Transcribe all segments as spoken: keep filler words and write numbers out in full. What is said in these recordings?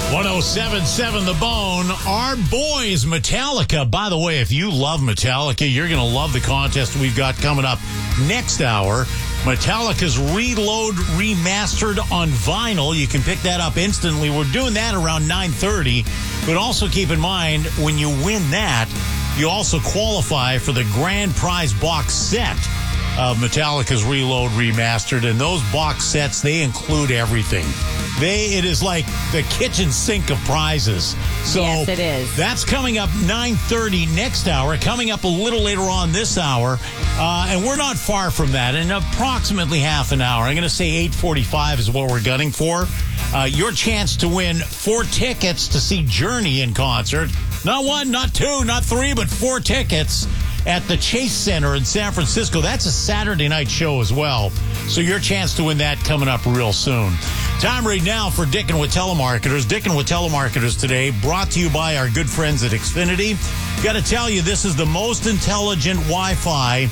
one oh seven point seven The Bone. Our boys, Metallica. By the way, if you love Metallica, you're going to love the contest we've got coming up next hour. Metallica's Reload Remastered on vinyl. You can pick that up instantly. We're doing that around nine thirty. But also keep in mind, when you win that, you also qualify for the grand prize box set of Metallica's Reload Remastered. And those box sets, they include everything. They It is like the kitchen sink of prizes. So yes, it is. That's coming up nine thirty next hour. Coming up a little later on this hour. Uh, and we're not far from that. In approximately half an hour. I'm going to say eight forty-five is what we're gunning for. Uh, your chance to win four tickets to see Journey in concert. Not one, not two, not three, but four tickets at the Chase Center in San Francisco. That's a Saturday night show as well. So your chance to win that coming up real soon. Time right now for Dickin' with Telemarketers. Dickin' with Telemarketers today, brought to you by our good friends at Xfinity. Got to tell you, this is the most intelligent Wi-Fi.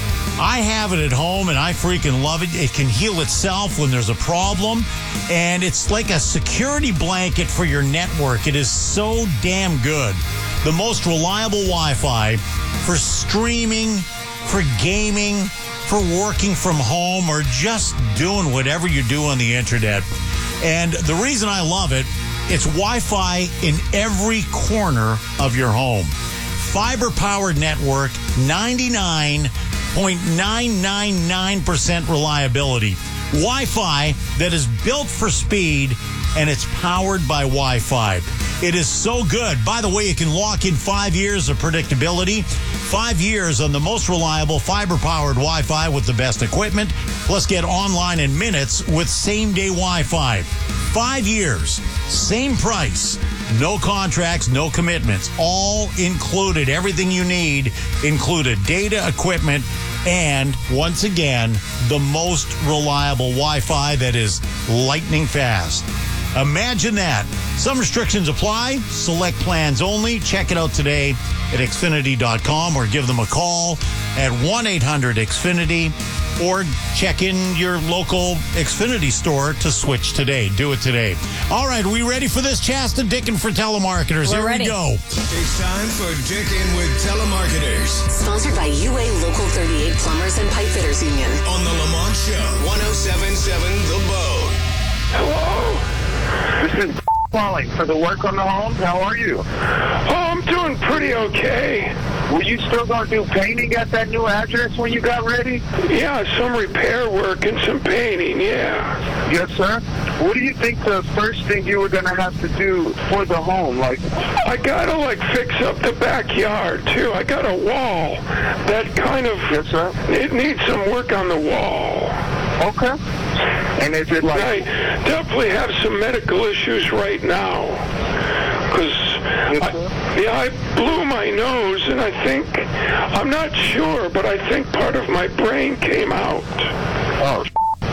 I have it at home, and I freaking love it. It can heal itself when there's a problem, and it's like a security blanket for your network. It is so damn good. The most reliable Wi-Fi for streaming, for gaming, for working from home, or just doing whatever you do on the internet. And the reason I love it, it's Wi-Fi in every corner of your home. Fiber-powered network, ninety-nine point nine nine nine percent reliability. Wi-Fi that is built for speed, and it's powered by Wi-Fi. It is so good. By the way, you can lock in five years of predictability. Five years on the most reliable fiber-powered Wi-Fi with the best equipment. Plus, get online in minutes with same-day Wi-Fi. Five years, same price, no contracts, no commitments. All included. Everything you need included. Data, equipment, and, once again, the most reliable Wi-Fi that is lightning fast. Imagine that. Some restrictions apply. Select plans only. Check it out today at Xfinity dot com or give them a call at one eight hundred X Finity or check in your local Xfinity store to switch today. Do it today. All right, are we ready for this, Chasta? Dickin' for Telemarketers. We're Here ready. we go. It's time for Dickin' with Telemarketers. Sponsored by U A Local thirty-eight Plumbers and Pipe Fitters Union. On the Lamont Show, one oh seven point seven The Bone. Hello. This is calling for the work on the home. How are you? Oh, I'm doing pretty okay. Were you still going to do painting at that new address when you got ready? Yeah, some repair work and some painting, yeah. Yes, sir. What do you think the first thing you were going to have to do for the home? Like, I got to, like, fix up the backyard, too. I got a wall that kind of... Yes, sir. It needs some work on the wall. Okay. And is it like... I definitely have some medical issues right now. Because, yeah, I blew my nose, and I think, I'm not sure, but I think part of my brain came out. Oh,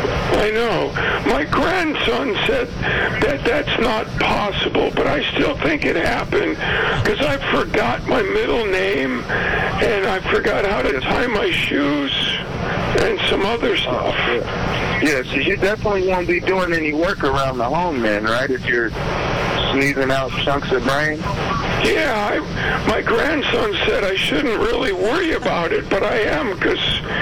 I know. My grandson said that that's not possible, but I still think it happened because I forgot my middle name, and I forgot how to tie my shoes and some other stuff. Oh, yeah. yeah, so you definitely won't be doing any work around the home then, right, if you're sneezing out chunks of brain? Yeah, I, my grandson said I shouldn't really worry about it, but I am because,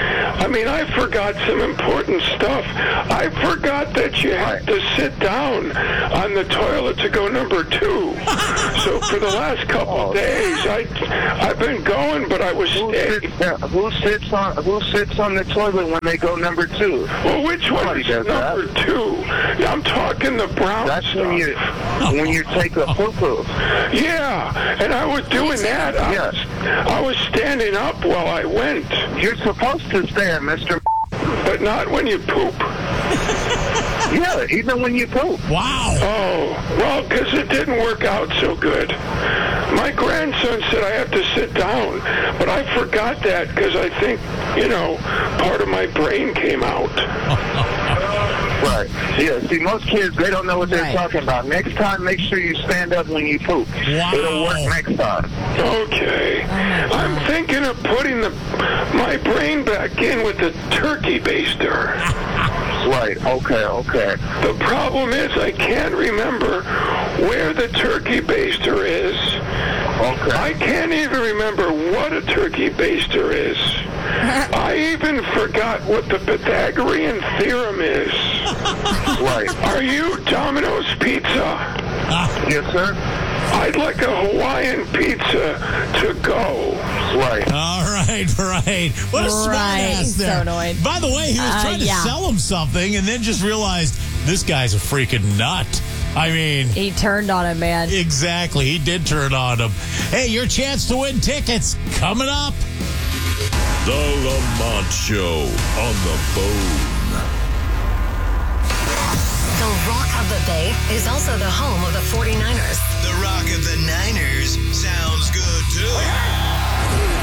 I mean, I forgot some important stuff. I forgot that you have to sit down on the toilet to go number two. So for the last couple of days, I, I've been going, but I was Who staying. sits, yeah, who sits on Who sits on the toilet when they go number two? Well, which one Nobody is does number that. two? Yeah, I'm talking the brown That's stuff. when you when you take a poo-poo. Yeah, and I was doing that. I, Yes. was, I was standing up while I went, You're supposed to stand, Mister but not when you poop. Yeah, even when you poop. Wow. Oh, well, because it didn't work out so good. My grandson said I have to sit down, but I forgot that because I think, you know, part of my brain came out. Right. Yeah, see, most kids, they don't know what they're Right. talking about. Next time, make sure you stand up when you poop. Wow. It'll work next time. Okay. I'm thinking of putting the my brain back in with the turkey baster. Right, okay, okay. The problem is I can't remember where the turkey baster is. Okay. I can't even remember what a turkey baster is. I even forgot what the Pythagorean theorem is. Right. Are you Domino's Pizza? Yes, sir. I'd like a Hawaiian pizza to go. Right. All right, right. What a smart Right. ass there. So annoyed. By the way, he was Uh, trying to yeah. sell him something and then just realized this guy's a freaking nut. I mean, He turned on him, man. exactly. He did turn on him. Hey, your chance to win tickets coming up. The Lamont Show on the phone. The Rock of the Bay is also the home of the forty-niners. The Rock of the Niners sounds good too.